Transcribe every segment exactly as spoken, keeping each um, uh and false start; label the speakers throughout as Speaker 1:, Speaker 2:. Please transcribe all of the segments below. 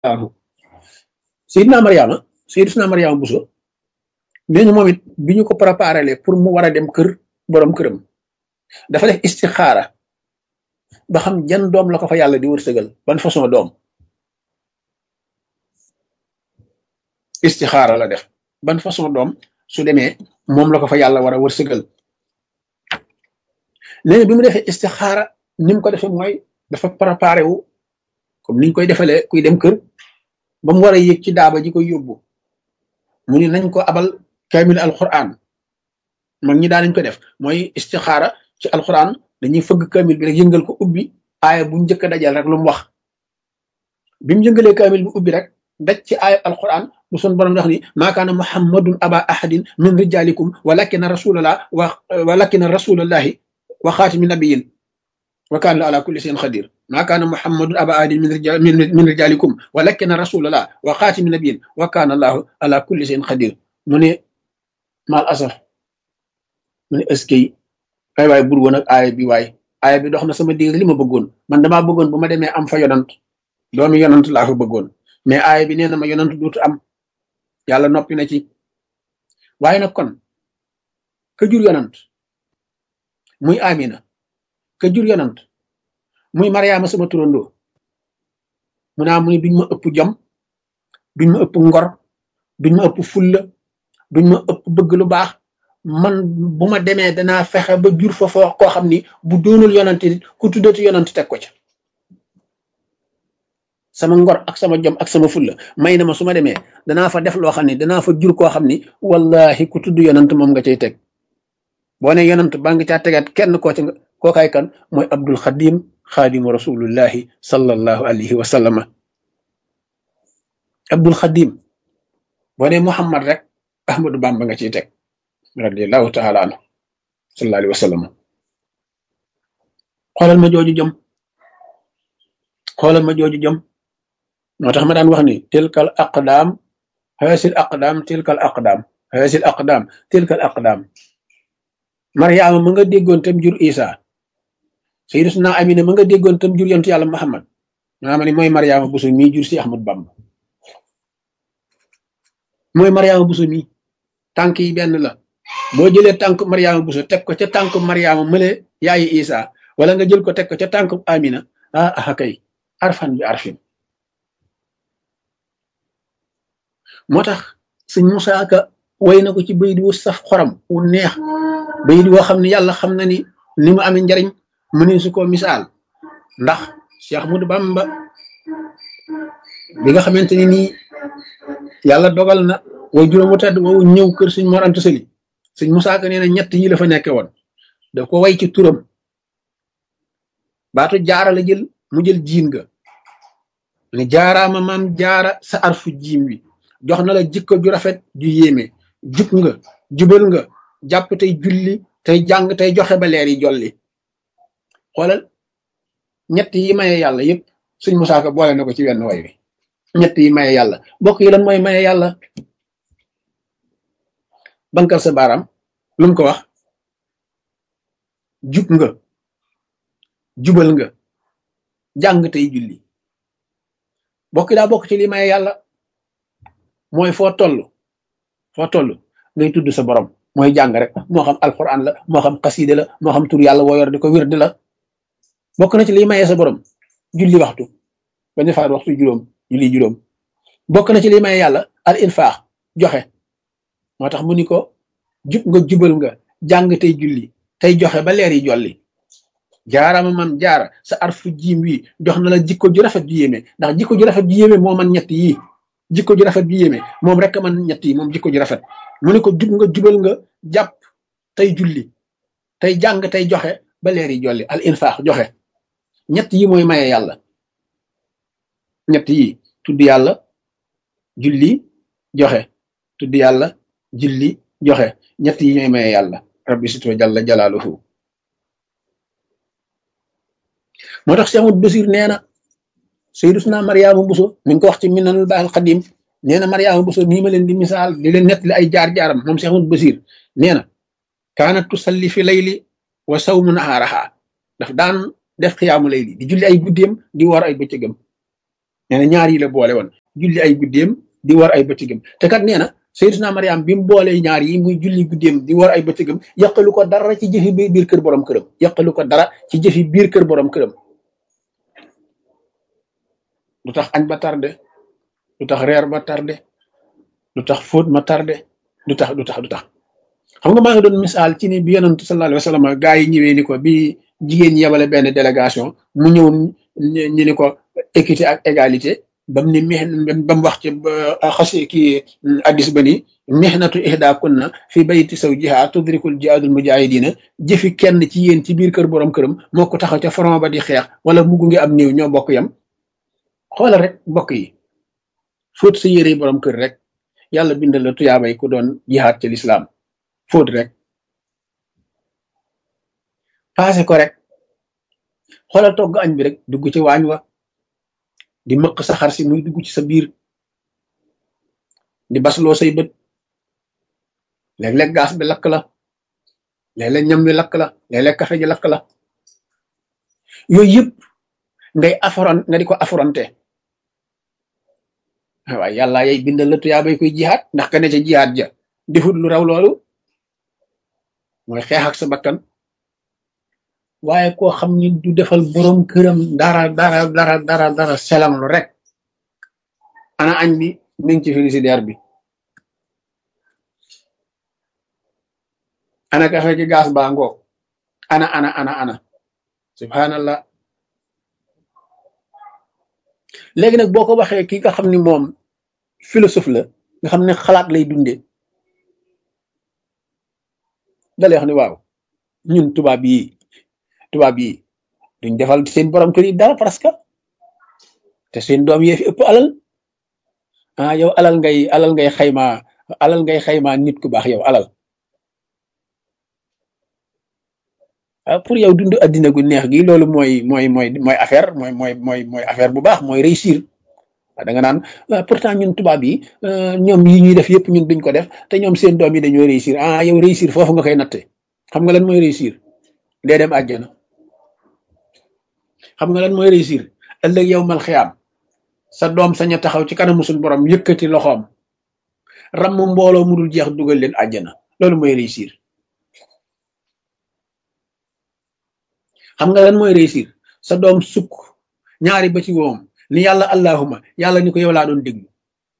Speaker 1: anhu Seydina Mariama Seydina Mariama Bousso nee ñu moom it bi ñu ko préparé pour mu war a dem kër borom këram dafa def istixaara ba xam jan doom la ko fa yàlla di wërsëgal ban façon doom istixaara la def ban façon doom su demee moom la ko fa yàlla war a wërsëgal léegi bi mu defee istixaara ni mu ko defee mooy dafa préparé wu comme niñ koy defalee kuy dem kër ba mu war a yéeg ci daaba ji koy yóbbu mu ni nañ ko abal kaamil alquran mag ñi daan nañ ko def mooy istixaara ci alquran dañuy fëgg kaamil bi rek yëngal ko ubbi aaya bu njëkk a dajal rek lu mu wax bi mu yëngalee kaamil bi ubbi rek daj ci aaya alquran bu son borom wax ni maa kaana muhammadun aba ahadin min rijalikum walakina rasulallah wa walakina rasulallahi wa xaatimi nabiyin wa kaana la ala kulli shay'in xadir maa kaana muhammadun aba ahadin min rijal min rijalikum walakina rasulallah wa xaatimi nabiyin wa kaana allahu ala kulli shay'in xadir mu ne mal asaf mu ne eskay ay waay bur woon ak aaya bi waay aaya bi dox na sama digg li ma bëggoon man damaa bëggoon bu ma demee am fa yonant doomi yonant laa fa bëggoon mais aaya bi nee na ma yonant duutu am yàlla noppi na ci waaye nag kon ka jur yonant muy Amina ka jur yonant muy Mariama sama turandoo mu naa mu ni duñ ma ëpp jom duñ ma ëpp ngor duñ ma ëpp fulla duñ ma ëpp bëgg lu baax man bu ma demee danaa fexe ba jur fa foo koo xam ni bu doonul yonant it ku tuddati yonant teg ko ca sama ngor ak sama jom ak sama fulla may na ma su ma demee danaa fa def loo xam ni danaa fa jur koo xam ni wallahi ku tudd yonant moom nga cay teg boo ne yonant baa nga caa tegaat kenn koo ci kookaay kan mooy Abdul Xadim xaadimu rasulullahi sallallahu alayhi wa sallama Abdul Xadim boo ne Muhammad rek Ahmadu Bamba nga ciy teg radiallahu taala anhu sallallahu alayhi wa sallam xoolal ma jooju jëm xoolal ma jooju jëm moo tax ma daan wax ni tilkal aqdaam haasil aqdaam tilkal aqdaam haasil aqdaam tilkal aqdaam Mariama ma nga déggoon tam jur Isa Sayyiduna Amina ma nga déggoon tam jur yonent yàlla Muhammad maa ma ni mooy Mariama Bousso mii jur si Ahmadu Bamba mooy Mariama Bousso mii tànk yi benn la boo jëlee tànk Mariama Bousso teg ko ca tànk Mariama mële yaayi Isa wala nga jël ko teg ko ca tànk Amina ah ah kay arfan bi arfin moo tax sëñ Musaa Ka way na ko ci bayit wu saf xoram wu neex bayit woo xam ne yàlla xam na ni ni mu amee njariñ mu ne su ko misaal ndax Cheikh Ahmadou Bamba bi nga xamante ni nii yàlla dogal na way juróom wu tedd woowu ñëw kër sëñ Mor Anta Sali sëñ Musaa Ka nee na ñett yi la fa nekke woon da ko way ci turam baatu jaara la jël mu jël jiin ga ne jaaraama maam jaara sa arfu jiim wi jox na la jikko ju rafet ju yéeme jub nga jubal nga jàpp tey julli tey jàng tey joxe ba leer yi jolli xoolal ñett yi maye yàlla yëpp sëñ Musaa Ka boole na ko ci wenn way wi ñett yi maye yàlla bokk yi lan mooy maye yàlla bankal sa baaraam lu mu ko wax jub nga jubal nga jàng tey julli bokk daa bokk ci li maye yàlla mooy foo toll foo toll ngay tudd sa borom mooy jàng rek moo xam alquran la moo xam xaside la moo xam tur yàlla woo yor di ko wirde la bokk na ci liy maye sa borom julli waxtu ba ñu faat waxtu juróom julli juróom bokk na ci liy maye yàlla al infaax joxe moo tax mu ni ko jub nga jubal nga jàng tey julli tey joxe ba leer yi jolli jaarama man jaara sa arfu jiim wi jox na la jikko ju rafet ju yéeme ndax jikko ju rafet ju yéeme moo man ñett yii jikko ju rafet ju yéeme moom rek man ñett yi moom jikko ju rafet mu ne ko jub nga jubal nga jàpp tey julli tey jàng tey joxe ba leer yi jolli al infaax joxe ñett yi mooy maye yàlla ñett yi tudd yàlla julli joxe tudd yàlla julli joxe ñett yi ñooy maye yàlla rabbi sito jalla jalaaluhu moo tax Cheikh Ahmadou Basir nee na Sayyiduna Mariama Bousso mi ngi ko wax ci Minanul Baaxil Xadim nee na Mariama Bousso nii ma leen di misaal di leen nettali ay jaar-jaaram moom Cheikh Ahmadou Basir nee na kaanat tusalli fi layli wa sawmu nahaaraha daf daan def xiyaamu layli di julli ay guddeem di war ay bëccëgam nee na ñaar yi la boole woon julli ay guddeem di war ay bëccëgam te kat nee na Sayyidatuna Mariam bi mu boolee ñaar yi muy julli guddeem di war ay bëccëgam yàqalu ko dara ci jëfi biir kër borom këram yàqalu ko dara ci jëfi biir kër borom këram lu tax añ ba tardé lu tax reer ba tardé lu tax fóot ma tardé du tax du tax du tax xam nga maa ngi doon misaal ci ni bi yonent sallallahu alayhi wa sallam gaa yi ñëwee ni ko bi jigéen ñi yebale benn délégation mu ñëw ñu ni ko équité ak égalité ba mu ni mex ba mu wax ci xasi kii addis ba ni mihnatu ihda kunna fi bayti zawjiha tudrikul jihaadul mujahidina jëfi kenn ci yéen ci biir kër borom këram moo ko taxaw ca front ba di xeex wala mu gunge am néew ñoo bokk yam xoolal rek mbokk yi fóot sa yére borom kër rek yàlla bindal la tuyaabay ku doon jihaad ci lislaam fóot rek paase ko rek xoolal togg añ bi rek dugg ci waañ wa di mëq sa xar si muy dugg ci sa biir di basloo say bët léeg-léeg gaas bi lakk la léeg-léeg ñam bi lakk la léeg-léeg kafe ji lakk la yooyu yëpp ngay affron nga di ko affronté waaye yàlla yay bindal la tuyaabay koy jihaad ndax ka ne ca jihaad ja defut lu raw loolu mooy xeex ak sa bakkan waaye koo xam ni du defal borom këram dara dara dara dara dara selam lu rek ana añ bi mi ngi ci frigidaire bi ana kafe gi gaas baa ngoog ana ana ana ana subhanallah léegi nag boo ko waxee ki nga xam ni moom philosophe la nga xam ne xalaat lay dundee dalay wax ni waaw ñun tubaab yi tubaab yi duñ defal seen borom kër yi dara parce que te seen doom yee fi ëpp alal ah yow alal ngay alal ngay xayma alal ngay xayma nit ku baax yow alal ah pour yow dund addina gu neex gi loolu mooy mooy mooy mooy affaire mooy mooy mooy mooy affaire bu baax mooy réussir da nga naan pourtant ñun tubaab yi ñoom yi ñuy def yëpp ñun duñ ko def te ñoom seen doom yi dañoo réussir ah yow réussir foofu nga koy natte xam nga lan mooy réussir dee dem àjjana xam nga lan mooy réussir ëllëg yow mal xiyaam sa doom sañ a taxaw ci kanamu suñu borom yëkkati loxoom ram mbooloo mu dul jeex dugal leen àjjana loolu mooy réussir xam nga lan mooy réussir sa doom sukk ñaari ba ci woom ni yàlla allahuma yàlla ni ko yow laa doon déglu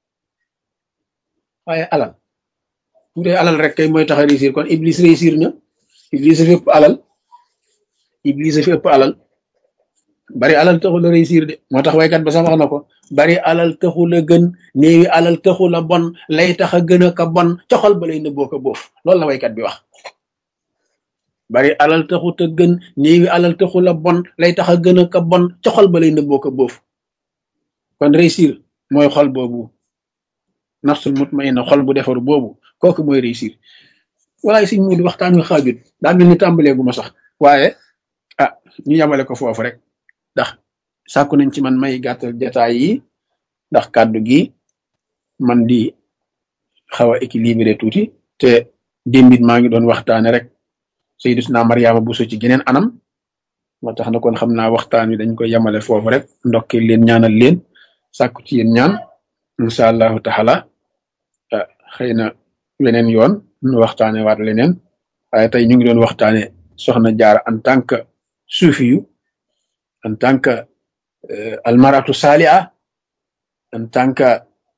Speaker 1: waaye alal bu dee alal rek kay mooy tax a réussir kon iblis réussir na iblis a fi ëpp alal iblis a fi ëpp alal bari alal taxul a réussir de moo tax waykat ba sax wax na ko bari alal taxul a gën néewi alal taxul a bon lay tax a gën a ka bon coxal ba lay nëbboo ko boof loolu la waykat bi wax bari alal taxut a gën néewi alal taxul a bon lay tax a gën a ka bon coxal ba lay nëbboo ko boof kon réussir mooy xol boobu nafsul mutmainna xol bu defaru boobu kooku mooy réussir walaay siñ mu di waxtaan wi xaajut daa mel ni tàmbaleegu ma sax waaye ah ñu yamale ko foofu rek ndax sàkku nañ ci man may gàttal jataay yi ndax kàddu gi man di xaw a équilibré tuuti te démbit maa ngi doon waxtaane rek Sayyidatuna Mariama Bousso ci geneen anam moo tax na kon xam naa waxtaan wi dañ koy yamale foofu rek ndokkee leen ñaanal leen sàkku ci yéen ñaan incha allahu taala xëy na leneen yoon ñu waxtaane waat leneen waaye tey ñu ngi doon waxtaane soxna Jaara en tant que suufiyu en tant que almaratu saaliha en tant que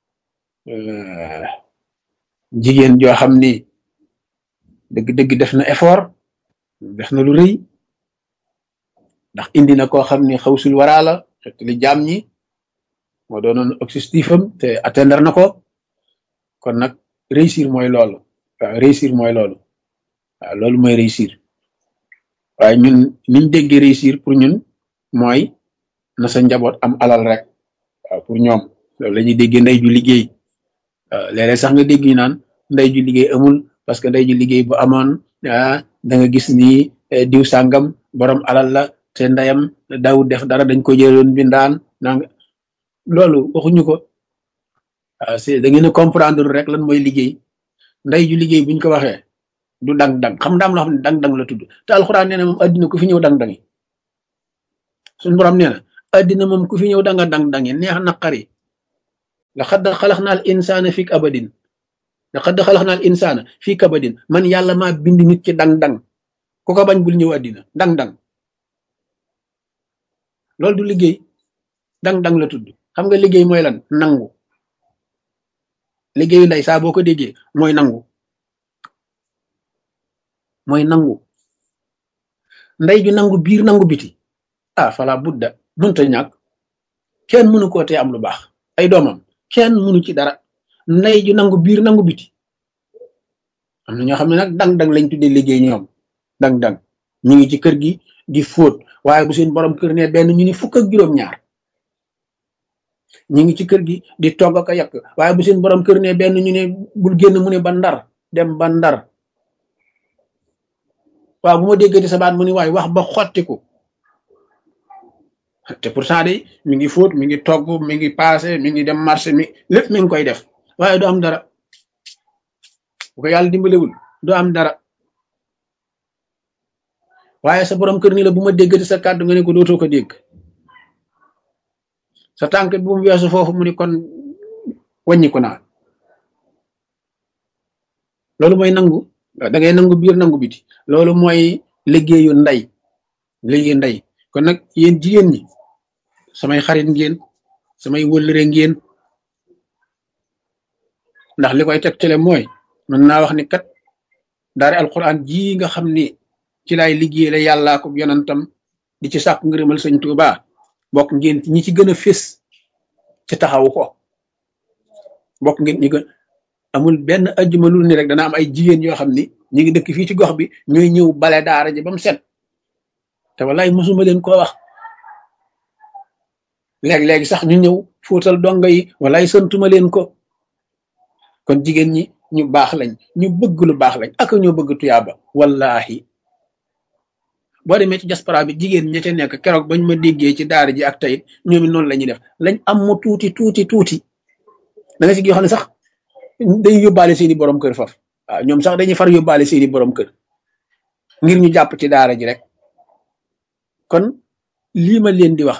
Speaker 1: jigéen joo xam ni dëgg-dëgg def na effort def na lu rëy ndax indi na koo xam ni xawsul waraa la xet li jaam ñi moo doonoon objectif am te atteindre na ko kon nag réussir mooy loolu waaw réussir mooy loolu waaw loolu mooy réussir waaye ñun niñ déggee réussir pour ñun mooy na sa njaboot am alal rek waaw pour ñoom loolu la ñuy déggee ndey ju liggéey waaw léeg-léeg sax nga dégg ñu naan ndey ju liggéey amul parce que ndey ju liggéey bu amoon ah da nga gis ni diw sàngam borom alal la te ndeyam daawut def dara dañ ko jëloon bindaan nanga loolu waxuñu ko waaw c'est da ngeen a comprendre rek lan mooy liggéey ndey ju liggéey buñ ko waxee du dang-dang xam ndaam loo xam ne dang-dang la tudd te alxuraan nee na moom addina ku fi ñëw dang-dangi suñu borom nee na addina moom ku fi ñëw danga dang dangi neex naqari laqad xalaqnal insaana fi kabadin laqad xalaqnal insaana fi kabadin man yàlla maa bind nit ci dang dang ku ko bañ bul ñëw addina dang dang loolu du liggéey dang dang la tudd xam nga liggéey mooy lan nangu liggéeyu ndey saa boo ko déggee mooy nangu mooy nangu ndey ju nangu biir nangu biti ah fala budda mënta ñàkk kenn mënu koo tee am lu baax ay doomam kenn mënu ci dara ndey ju nangu biir nangu biti am na ñoo xam ne nag dang dang lañ tuddee liggéey ñoom dang dang ñu ngi ci kër gi di fóot waaye bu seen borom kër ne benn ñu ni fukk ak juróom-ñaar ñu ngi ci kër gi di togg ak a yàq waaye bu seen borom kër ne benn ñu ne bul génn mu ne ba ndar dem ba ndar waaw bu ma déggati sa baat mu ni waaye wax ba xottiku te pourtant de mi ngi fóot mi ngi togg mi ngi paase mi ngi dem marché mi lépp mi ngi koy def waaye du am dara bu ko yàlla dimbalewul du am dara waaye sa borom kër ni la bu ma déggati sa kàddu nga ne ko dootoo ko dégg sa tànk bu mu weesu foofu mu ni kon wàññiku naa loolu mooy nangu da ngay nangu biir nangu biti loolu mooy liggéeyu ndey liggéeyu ndey kon nag yéen jigéen ñi samay xarit ngeen samay wëllëre ngeen ndax li koy tegtale mooy mën naa wax ni kat daari alquran ji nga xam ni ci laay liggéey la yàllaa ko yonantam di ci sàkk ngërëmal sëñ Tuuba bokk ngeen ñi ci gën a fés ci taxawu ko bokk ngeen ñi gën amul benn ajjuma lu ni rek dana am ay jigéen yoo xam ni ñu ngi dëkk fii ci gox bi ñooy ñëw bale daara ji ba mu set te wallaay mosuma leen koo wax léeg-léegi sax ñu ñëw fóotal donga yi wallaay santuma leen ko kon jigéen ñi ñu baax lañ ñu bëgg lu baax lañ ak ñoo bëgg tuyaaba wallahi boo demee ci diaspora bi jigéen ña ca nekk keroog bañ ma déggee ci daara ji ak tayit ñoom it noonu la ñuy def lañ am mu tuuti tuuti tuuti da nga si yoo xam ne sax dañuy yóbbaale seeni borom kër faf waaw ñoom sax dañuy far yóbbaale seeni borom kër ngir ñu jàpp ci daara ji rek kon lii ma leen di wax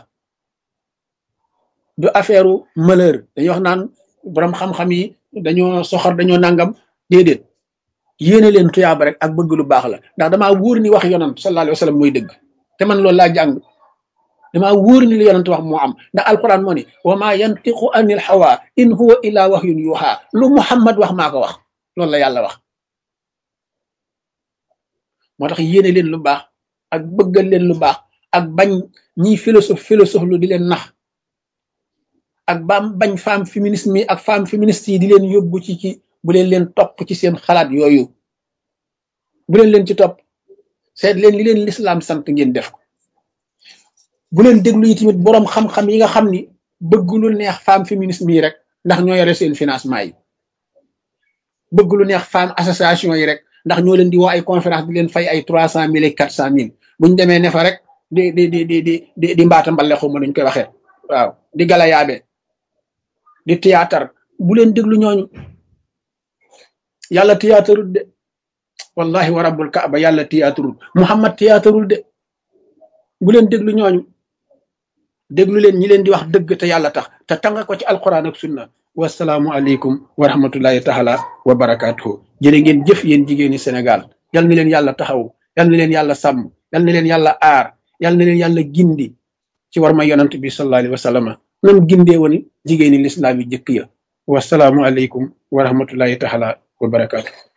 Speaker 1: du affaire malheur dañuy wax naan borom xam-xam yi dañoo soxor dañoo nangam déedéet yéene leen tuyaaba rek ak bëgg lu baax la ndax damaa wóor ni wax yonant sallallahu alayhi wa sallam mooy dëgg te man loolu laa jàng damaa wóor ni li yonant wax moo am ndax alquran moo ni wa ma yantiqu anil hawa in huwa illa wahyun yuha lu muhammad wax maa ko wax loolu la yàlla wax moo tax yéene leen lu baax ak bëggal leen lu baax ak bañ ñiy philosophe philosophe lu di leen nax ak baam bañ femme féminisme yi ak femme féministe yi di leen yóbbu ci ci bu leen leen topp ci seen xalaat yooyu bu leen leen ci topp seet leen li leen lislaam sant ngeen def ko bu leen déglu yi tamit boroom xam-xam yi nga xam ni bëgg lu neex femme féminisme yi rek ndax ñoo yore seen financement yi bëgg lu neex femme association yi rek ndax ñoo leen di woo ay conférence di leen fay ay trois cent mille et quatre cent mille buñ demee ne fa rek di di di di di di mbaata mbale xuma nuñ koy waxee waaw di gala yaabe di théâtre bu leen déglu ñooñu yàlla théâtre de wallahi wa rabbul kaaba yàlla théâtre muhammad théâtre de bu leen déglu ñooñu déglu leen ñi leen di wax dëgg te yàlla tax te tanga ko ci alquran ak sunna wasalaamu aleykum wa rahmatullahi taala wa barakatuhu jërë ngeen jëf yéen jigéeni Sénégal yal na leen yàlla taxaw yal na leen yàlla sàmm yal na leen yàlla aar yal na leen yàlla gindi ci war ma yonant bi sallallahu alayhi wa sallam nam gindee woon jigéeni lislaam yi jëkk ya wasalaamu aleykum wa rahmatullahi taala wa barakatuhu